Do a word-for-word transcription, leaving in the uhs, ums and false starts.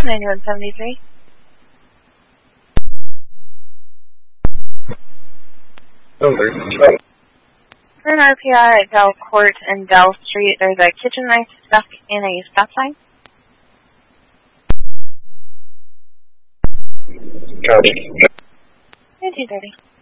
ninety-one seventy-three. Over. For an R P R at Dell Court and Dell Street, there's a kitchen knife stuck in a stop sign. Copy. nineteen thirty.